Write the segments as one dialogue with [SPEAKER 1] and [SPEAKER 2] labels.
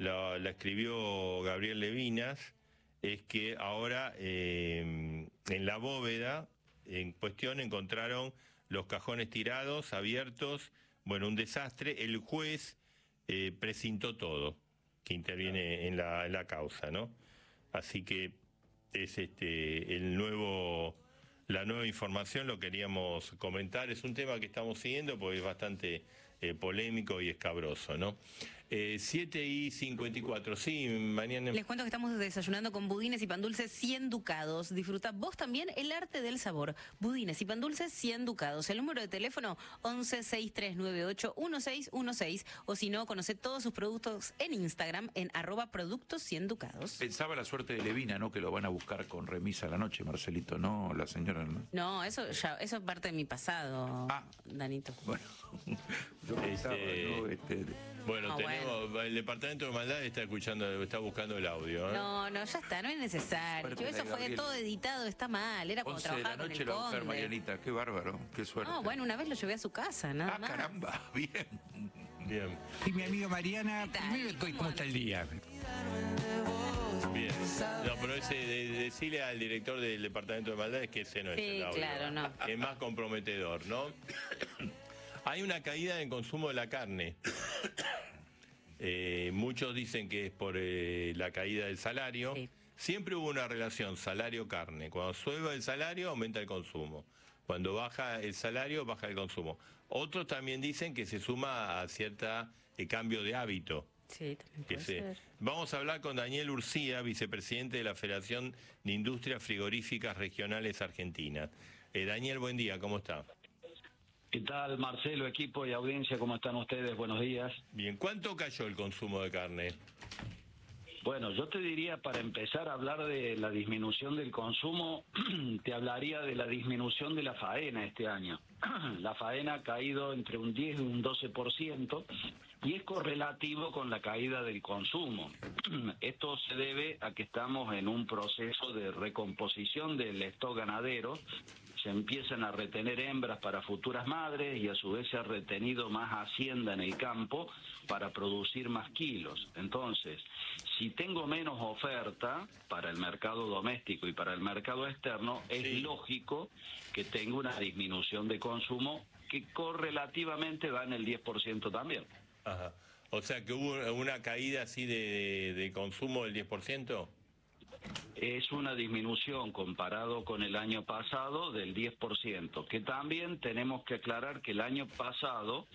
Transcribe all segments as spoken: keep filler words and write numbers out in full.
[SPEAKER 1] la, la escribió Gabriel Levinas, es que ahora eh, en la bóveda en cuestión encontraron los cajones tirados, abiertos, bueno, un desastre. El juez eh, presintó todo, que interviene en la, en la causa, ¿no? Así que es este el nuevo, la nueva información, lo queríamos comentar. Es un tema que estamos siguiendo porque es bastante eh, polémico y escabroso, ¿no? Eh, siete y cincuenta y cuatro, sí, mañana...
[SPEAKER 2] Les cuento que estamos desayunando con budines y pan dulces cien ducados. Disfruta vos también el arte del sabor. Budines y pan dulces cien ducados. El número de teléfono once, sesenta y tres noventa y ocho, dieciséis dieciséis, o si no, conoce todos sus productos en Instagram en arroba productos cien ducados.
[SPEAKER 3] Pensaba la suerte de Levina, ¿no? Que lo van a buscar con remisa a la noche, Marcelito, ¿no? La señora, ¿no?
[SPEAKER 2] No, eso ya, eso es parte de mi pasado,
[SPEAKER 3] ah,
[SPEAKER 2] Danito.
[SPEAKER 3] Bueno, yo pensaba,
[SPEAKER 1] este,
[SPEAKER 3] ¿no? Este,
[SPEAKER 1] bueno,
[SPEAKER 2] no,
[SPEAKER 1] tenemos,
[SPEAKER 2] bueno.
[SPEAKER 1] el departamento de maldad está escuchando, está buscando el audio, ¿eh?
[SPEAKER 2] No, no, ya está, no es necesario. Yo, eso fue
[SPEAKER 3] Gabriel.
[SPEAKER 2] todo editado, está mal. Era cuando
[SPEAKER 3] once de la
[SPEAKER 2] trabajaba con
[SPEAKER 3] noche
[SPEAKER 2] el
[SPEAKER 3] la va a buscar
[SPEAKER 2] Conde.
[SPEAKER 3] Marianita, qué bárbaro, qué suerte.
[SPEAKER 2] No, bueno, una vez lo llevé a su casa, nada
[SPEAKER 3] ah,
[SPEAKER 2] más.
[SPEAKER 3] caramba, bien.
[SPEAKER 1] Bien,
[SPEAKER 4] Y mi amiga Mariana,
[SPEAKER 2] ¿Qué tal?
[SPEAKER 4] primero, ¿cómo, ¿cómo está el día?
[SPEAKER 1] bien. No, pero ese, de, decirle al director del departamento de maldad es que ese no es
[SPEAKER 2] Sí,
[SPEAKER 1] el audio.
[SPEAKER 2] claro, no.
[SPEAKER 1] Es más comprometedor, ¿no? Hay una caída en el consumo de la carne. Eh, muchos dicen que es por eh, la caída del salario.
[SPEAKER 2] Sí.
[SPEAKER 1] Siempre hubo una relación salario-carne. Cuando sube el salario, aumenta el consumo. Cuando baja el salario, baja el consumo. Otros también dicen que se suma a cierta eh, cambio de hábito.
[SPEAKER 2] Sí, también
[SPEAKER 1] Que
[SPEAKER 2] puede
[SPEAKER 1] se-
[SPEAKER 2] ser.
[SPEAKER 1] Vamos a hablar con Daniel Urcía, vicepresidente de la Federación de Industrias Frigoríficas Regionales Argentinas. Eh, Daniel, buen día, ¿cómo está?
[SPEAKER 5] ¿Qué tal, Marcelo, equipo y audiencia? ¿Cómo están ustedes? Buenos días.
[SPEAKER 1] Bien, ¿cuánto cayó el consumo de carne?
[SPEAKER 5] Bueno, yo te diría, para empezar a hablar de la disminución del consumo, te hablaría de la disminución de la faena este año. La faena ha caído entre un diez y un doce por ciento y es correlativo con la caída del consumo. Esto se debe a que estamos en un proceso de recomposición del stock ganadero. Se empiezan a retener hembras para futuras madres y a su vez se ha retenido más hacienda en el campo para producir más kilos. Entonces, si tengo menos oferta para el mercado doméstico y para el mercado externo, es
[SPEAKER 1] Sí.
[SPEAKER 5] lógico que tenga una disminución de consumo que correlativamente va en el diez por ciento también.
[SPEAKER 1] Ajá. O sea que hubo una caída así de, de, de consumo del diez por ciento.
[SPEAKER 5] Es una disminución comparado con el año pasado del diez por ciento, que también tenemos que aclarar que el año pasado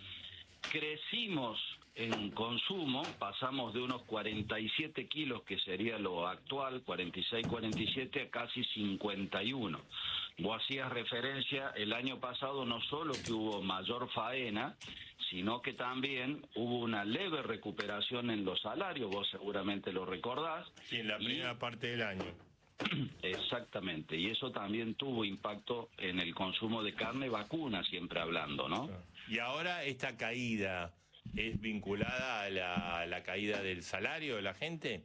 [SPEAKER 5] crecimos en consumo, pasamos de unos cuarenta y siete kilos, que sería lo actual, cuarenta y seis, cuarenta y siete, a casi cincuenta y uno. Vos hacías referencia, el año pasado no solo que hubo mayor faena, sino que también hubo una leve recuperación en los salarios, vos seguramente lo recordás.
[SPEAKER 1] Sí, en la
[SPEAKER 5] y-
[SPEAKER 1] primera parte del año.
[SPEAKER 5] Exactamente, y eso también tuvo impacto en el consumo de carne vacuna, siempre hablando, ¿no?
[SPEAKER 1] Y ahora esta caída es vinculada a la, a la caída del salario de la gente.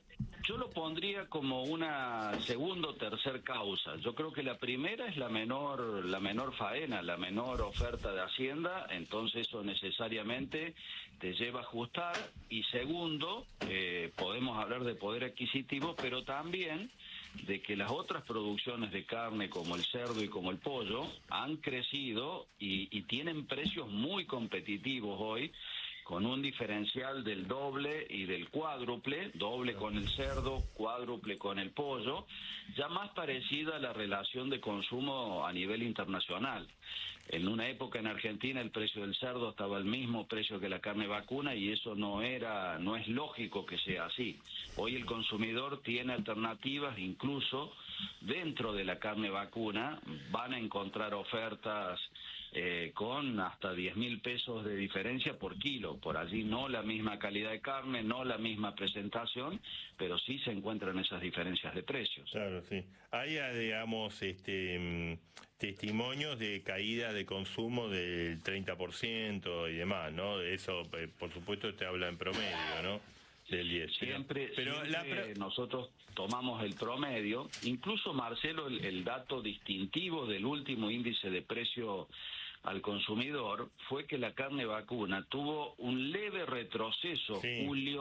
[SPEAKER 5] Yo lo pondría como una segunda o tercer causa. Yo creo que la primera es la menor, la menor faena, la menor oferta de hacienda, entonces eso necesariamente te lleva a ajustar. Y segundo, eh, podemos hablar de poder adquisitivo, pero también de que las otras producciones de carne como el cerdo y como el pollo han crecido y, y tienen precios muy competitivos hoy, con un diferencial del doble y del cuádruple, doble con el cerdo, cuádruple con el pollo, ya más parecida a la relación de consumo a nivel internacional. En una época en Argentina el precio del cerdo estaba al mismo precio que la carne vacuna y eso no era, no es lógico que sea así. Hoy el consumidor tiene alternativas, incluso dentro de la carne vacuna van a encontrar ofertas Eh, con hasta diez mil pesos de diferencia por kilo. Por allí no la misma calidad de carne, no la misma presentación, pero sí se encuentran esas diferencias de precios.
[SPEAKER 1] Claro, sí. Hay, digamos, este, mm, testimonios de caída de consumo del treinta por ciento y demás, ¿no? Eso, eh, por supuesto, te habla en promedio, ¿no? Del diez.
[SPEAKER 5] Siempre,
[SPEAKER 1] pero, pero
[SPEAKER 5] siempre
[SPEAKER 1] la...
[SPEAKER 5] nosotros tomamos el promedio. Incluso, Marcelo, el, el dato distintivo del último índice de precio al consumidor fue que la carne vacuna tuvo un leve retroceso
[SPEAKER 1] Sí.
[SPEAKER 5] julio